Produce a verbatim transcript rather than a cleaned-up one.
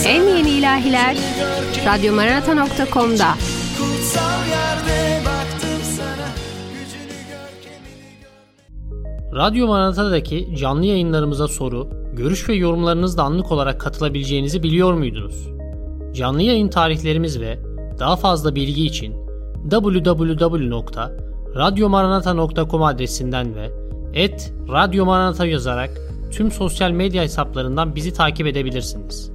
En yeni ilahiler radyo maranata nokta com'da. Radyo Maranata'daki canlı yayınlarımıza soru, görüş ve yorumlarınızla anlık olarak katılabileceğinizi biliyor muydunuz? Canlı yayın tarihlerimiz ve daha fazla bilgi için double-u double-u double-u nokta radyo maranata nokta com adresinden ve et radyomaranata yazarak tüm sosyal medya hesaplarından bizi takip edebilirsiniz.